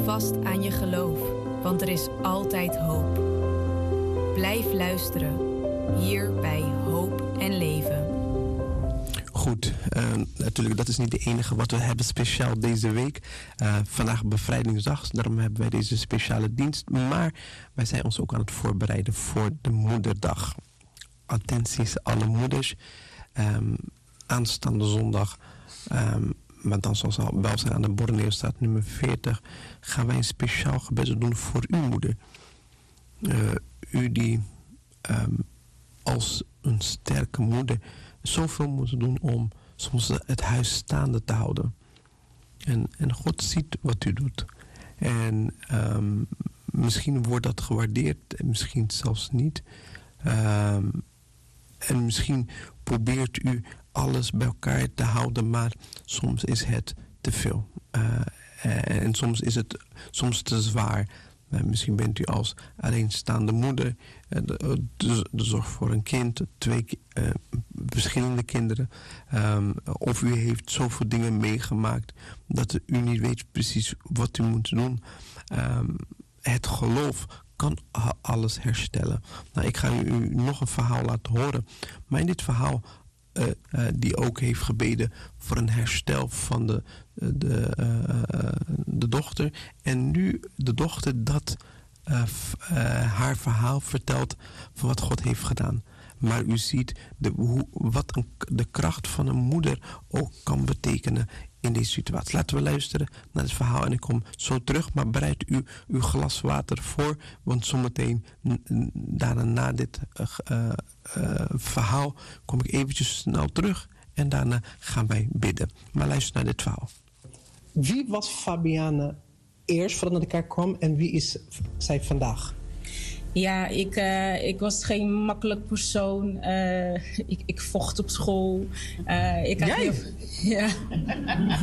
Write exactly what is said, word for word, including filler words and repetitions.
vast aan je geloof, want er is altijd hoop. Blijf luisteren, hier bij Hoop en Leven. Goed, uh, natuurlijk, dat is niet de enige wat we hebben speciaal deze week. Uh, vandaag bevrijdingsdag, daarom hebben wij deze speciale dienst. Maar wij zijn ons ook aan het voorbereiden voor de moederdag. Attenties alle moeders. Um, aanstaande zondag, um, maar dan zoals al wel zijn aan de Borneostraat nummer veertig... gaan wij een speciaal gebed doen voor uw moeder. Uh, u die um, als een sterke moeder zoveel moet doen om soms het huis staande te houden. En, en God ziet wat u doet. En um, misschien wordt dat gewaardeerd en misschien zelfs niet. Um, en misschien probeert u alles bij elkaar te houden, maar soms is het te veel. Uh, en soms is het soms te zwaar. Uh, misschien bent u als alleenstaande moeder, uh, de, de, de zorg voor een kind, twee uh, verschillende kinderen. Um, of u heeft zoveel dingen meegemaakt dat u niet weet precies wat u moet doen. Um, het geloof kan alles herstellen. Nou, ik ga u nog een verhaal laten horen. Maar in dit verhaal, uh, uh, die ook heeft gebeden voor een herstel van de, de, uh, de dochter. En nu de dochter dat uh, uh, haar verhaal vertelt van wat God heeft gedaan. Maar u ziet de, hoe, wat een, de kracht van een moeder ook kan betekenen in deze situatie. Laten we luisteren naar het verhaal en ik kom zo terug. Maar bereid u uw glas water voor. Want zometeen, daarna na dit uh, uh, verhaal, kom ik eventjes snel terug. En daarna gaan wij bidden. Maar luister naar dit verhaal. Wie was Fabiane eerst voordat naar de kerk kwam en wie is zij vandaag? Ja, ik, uh, ik was geen makkelijk persoon. Uh, ik, ik vocht op school. Uh, ik had Jij? heel, ja.